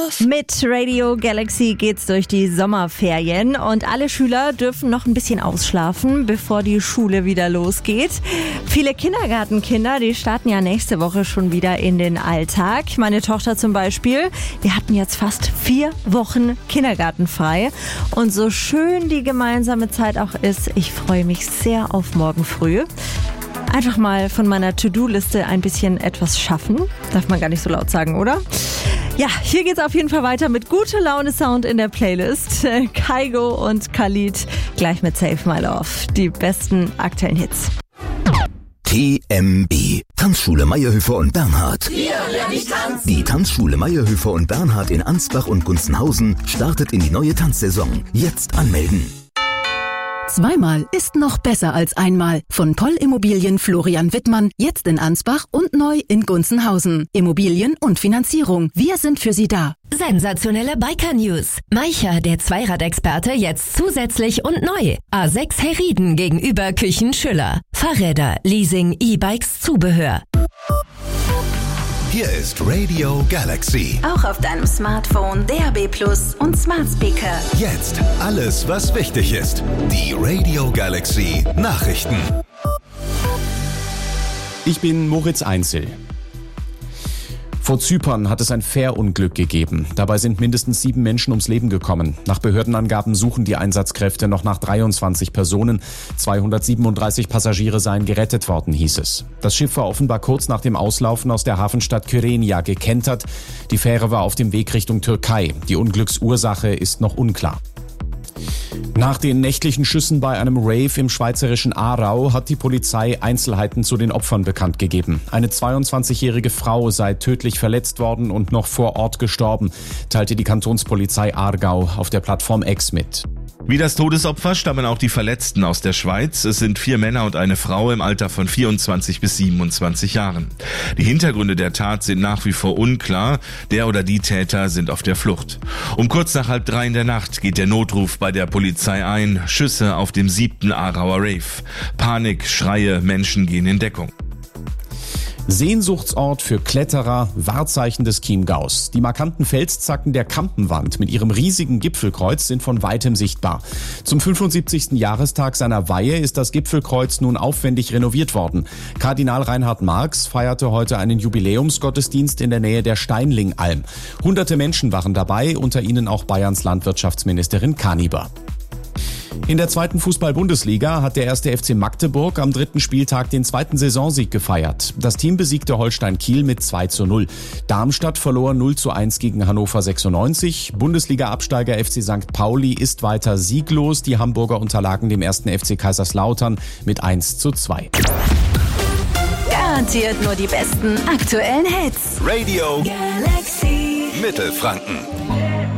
los? Mit Radio Galaxy geht's durch die Sommerferien und alle Schüler dürfen noch ein bisschen ausschlafen, bevor die Schule wieder losgeht. Viele Kindergartenkinder, die starten ja nächste Woche schon wieder in den Alltag. Meine Tochter zum Beispiel, wir hatten jetzt fast 4 Wochen Kindergarten frei. Und so schön die gemeinsame Zeit auch ist, ich freue mich sehr auf morgen früh. Einfach mal von meiner To-Do-Liste ein bisschen etwas schaffen. Darf man gar nicht so laut sagen, oder? Ja, hier geht's auf jeden Fall weiter mit gute Laune Sound in der Playlist. Kygo und Khalid gleich mit Save My Love. Die besten aktuellen Hits. TMB. Tanzschule Mayerhöfer und Bernhard. Hier lerne ich tanzen. Die Tanzschule Mayerhöfer und Bernhard in Ansbach und Gunzenhausen startet in die neue Tanzsaison. Jetzt anmelden. Zweimal ist noch besser als einmal. Von Poll Immobilien Florian Wittmann, jetzt in Ansbach und neu in Gunzenhausen. Immobilien und Finanzierung, wir sind für Sie da. Sensationelle Biker-News. Maicher, der Zweiradexperte, jetzt zusätzlich und neu. A6 Herrieden gegenüber Küchen Schüller. Fahrräder, Leasing, E-Bikes, Zubehör. Hier ist Radio Galaxy. Auch auf deinem Smartphone, DAB+ und Smart Speaker. Jetzt alles, was wichtig ist. Die Radio Galaxy Nachrichten. Ich bin Moritz Einzel. Vor Zypern hat es ein Fährunglück gegeben. Dabei sind mindestens 7 Menschen ums Leben gekommen. Nach Behördenangaben suchen die Einsatzkräfte noch nach 23 Personen. 237 Passagiere seien gerettet worden, hieß es. Das Schiff war offenbar kurz nach dem Auslaufen aus der Hafenstadt Kyrenia gekentert. Die Fähre war auf dem Weg Richtung Türkei. Die Unglücksursache ist noch unklar. Nach den nächtlichen Schüssen bei einem Rave im schweizerischen Aarau hat die Polizei Einzelheiten zu den Opfern bekannt gegeben. Eine 22-jährige Frau sei tödlich verletzt worden und noch vor Ort gestorben, teilte die Kantonspolizei Aargau auf der Plattform X mit. Wie das Todesopfer stammen auch die Verletzten aus der Schweiz. Es sind 4 Männer und eine Frau im Alter von 24 bis 27 Jahren. Die Hintergründe der Tat sind nach wie vor unklar. Der oder die Täter sind auf der Flucht. Um kurz nach 2:30 in der Nacht geht der Notruf bei der Polizei ein. Schüsse auf dem 7. Aarauer Rave. Panik, Schreie, Menschen gehen in Deckung. Sehnsuchtsort für Kletterer, Wahrzeichen des Chiemgaus. Die markanten Felszacken der Kampenwand mit ihrem riesigen Gipfelkreuz sind von weitem sichtbar. Zum 75. Jahrestag seiner Weihe ist das Gipfelkreuz nun aufwendig renoviert worden. Kardinal Reinhard Marx feierte heute einen Jubiläumsgottesdienst in der Nähe der Steinlingalm. Hunderte Menschen waren dabei, unter ihnen auch Bayerns Landwirtschaftsministerin Kaniber. In der 2. Fußball-Bundesliga hat der 1. FC Magdeburg am 3. Spieltag den 2. Saisonsieg gefeiert. Das Team besiegte Holstein Kiel mit 2:0. Darmstadt verlor 0:1 gegen Hannover 96. Bundesliga-Absteiger FC St. Pauli ist weiter sieglos. Die Hamburger unterlagen dem 1. FC Kaiserslautern mit 1:2. Garantiert nur die besten aktuellen Hits. Radio Galaxy. Mittelfranken.